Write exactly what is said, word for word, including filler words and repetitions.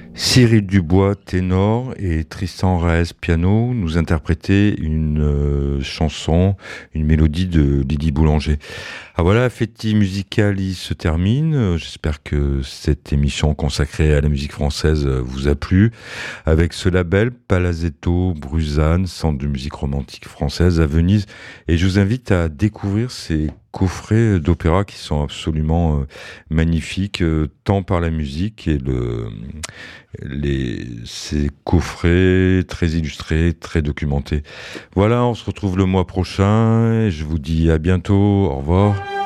Cyril Dubois, ténor, et Tristan Raes, piano, nous interprétaient une euh, chanson, une mélodie de Lydie Boulanger. Ah voilà, Feti Musical se termine. Euh, J'espère que cette émission consacrée à la musique française euh, vous a plu. Avec ce label, Palazzetto Bruzane, centre de musique romantique française à Venise. Et je vous invite à découvrir ces coffrets d'opéra qui sont absolument euh, magnifiques, euh, tant par la musique et le, les, ces coffrets très illustrés, très documentés. Voilà, on se retrouve le mois prochain et je vous dis à bientôt. Au revoir.